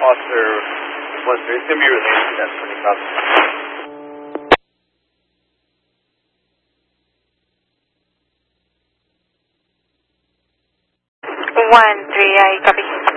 Foster 1-3. It's going to be related to that 1-3, I copy.